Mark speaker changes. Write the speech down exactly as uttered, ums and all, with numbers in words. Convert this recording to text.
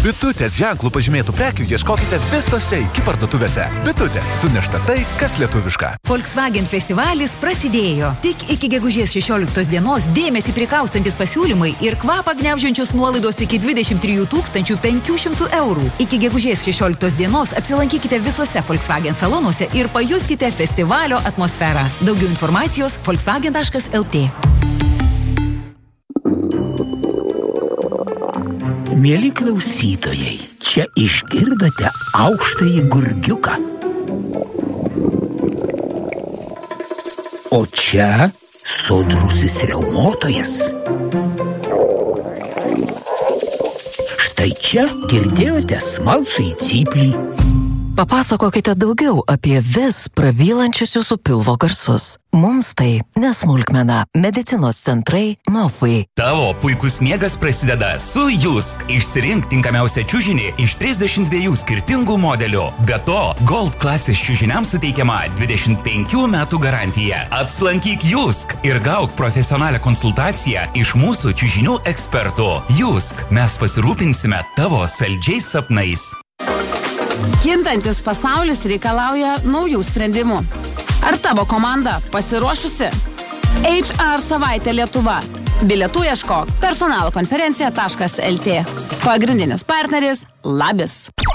Speaker 1: Bitutės ženklų pažymėtų prekių ieškokite visose iki parduotuvėse. Bitutė, sunešta tai, kas lietuviška.
Speaker 2: Volkswagen festivalis prasidėjo. Tik iki gegužės šešioliktos dienos dėmesį prikaustantis pasiūlymai ir kvapą gniaužiančios nuolaidos iki dvidešimt trijų tūkstančių penkių šimtų eurų. Iki gegužės šešioliktos dienos apsilankykite visuose Volkswagen salonuose ir pajuskite festivalio atmosferą. Daugiau informacijos volkswagen taškas el tė.
Speaker 3: Mieli klausytojai, čia išgirdote aukštąjį gurgiuką. O čia sodrusis riaumotojas. Štai čia girdėjote smalsųjį cyplį.
Speaker 4: Papasakokite daugiau apie vis prabylančius jūsų pilvo garsus. Mums tai nesmulkmena. Medicinos centrai Nofai.
Speaker 5: Tavo puikus miegas prasideda su Jusk. Išsirink tinkamiausią čiužinį iš trisdešimt dviejų skirtingų modelių. Be to, Gold klasės čiužiniams suteikiama dvidešimt penkių metų garantija. Apsilankyk Jusk ir gauk profesionalią konsultaciją iš mūsų čiužinių ekspertų. Jusk, mes pasirūpinsime tavo saldžiais sapnais.
Speaker 6: Kintantis pasaulis reikalauja naujų sprendimų. Ar tavo komanda pasiruošusi? H R savaitė Lietuva. Bilietų ieškok personalo konferencija taškas el tė. Pagrindinis partneris Labis.